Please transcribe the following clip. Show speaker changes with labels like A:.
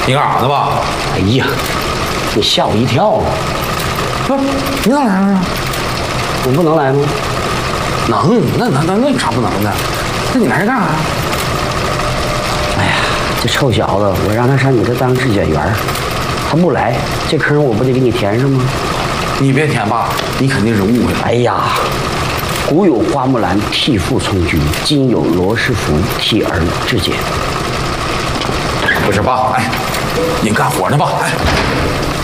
A: 你干啥呢吧？
B: 哎呀，你吓我一跳了！
A: 不是，你咋来了？
B: 我不能来吗？
A: 能，那有啥不能的？那你来这干啥呀？
B: 哎呀，这臭小子，我让他上你这当质检员，他不来，这坑我不得给你填上吗？
A: 你别填吧，你肯定是误会了。
B: 哎呀，古有花木兰替父从军，今有罗斯福替儿质检。
A: 不是爸，哎，你干活呢吧？哎。